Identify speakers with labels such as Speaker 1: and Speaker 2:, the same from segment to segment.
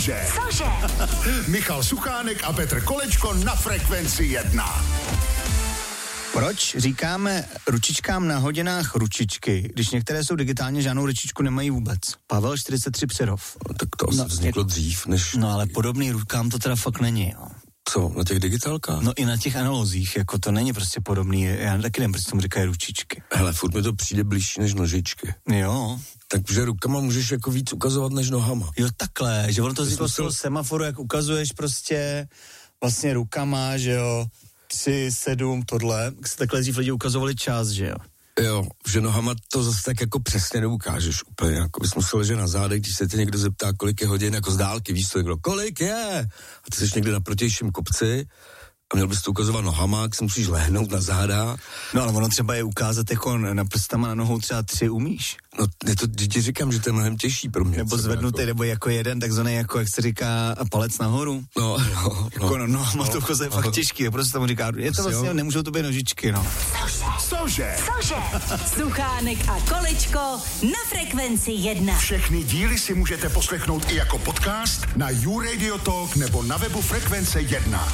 Speaker 1: Cože? Michal Suchánek a Petr Kolečko na Frekvenci 1.
Speaker 2: Proč říkáme ručičkám na hodinách ručičky, když některé jsou digitálně, žádnou ručičku nemají vůbec? Pavel 43 Přerov.
Speaker 3: No, tak to asi vzniklo dřív, než...
Speaker 2: No ale podobný rukám to teda fakt není, jo.
Speaker 3: Co, na těch digitálkách?
Speaker 2: No i na těch analozích, jako to není prostě podobný, já taky nevím, proč tomu říkají ručičky.
Speaker 3: Hele, furt mi to přijde blížší než nožičky.
Speaker 2: Jo.
Speaker 3: Takže rukama můžeš jako víc ukazovat než nohama.
Speaker 2: Jo, takhle, že ono to vzniklo z toho semaforu, jak ukazuješ prostě vlastně rukama, že jo, 3, 7, tohle, jak se takhle dřív lidi ukazovali čas, že jo.
Speaker 3: Jo, že nohama to zase tak jako přesně neukážeš úplně, jako bys musel ležet na zádech, když se tě někdo zeptá, kolik je hodin, jako z dálky, víš to, někdo, kolik je? A ty jsi někde na protějším kopci a měl bys to ukazovat nohama, jak se musíš lehnout na záda.
Speaker 2: No ale ono třeba je ukázat jako na prstama na nohou třeba 3 umíš.
Speaker 3: No, ti říkám, že to je mnohem těžší pro mě.
Speaker 2: Nebo zvednutý, jako... nebo jako jeden, takzvaný, jako jak se říká, palec nahoru.
Speaker 3: No.
Speaker 2: Má to je fakt těžký, prostě tomu říká, je to vlastně, nemůžou to být nožičky, no.
Speaker 1: Cože?
Speaker 4: Suchánek a Kolečko na Frekvenci 1.
Speaker 1: Všechny díly si můžete poslechnout i jako podcast na YouRadio Talk nebo na webu Frekvence 1.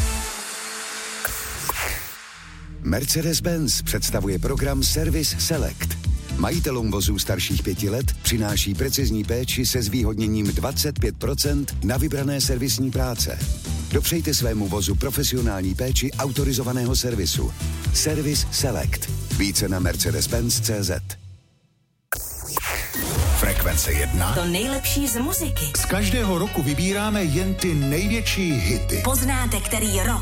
Speaker 5: Mercedes-Benz představuje program Service Select. Majitelům vozů starších 5 let přináší precizní péči se zvýhodněním 25% na vybrané servisní práce. Dopřejte svému vozu profesionální péči autorizovaného servisu. Service Select. Více na Mercedes-Benz.cz.
Speaker 1: Frekvence 1.
Speaker 4: To nejlepší z muziky.
Speaker 1: Z každého roku vybíráme jen ty největší hity.
Speaker 4: Poznáte, který rok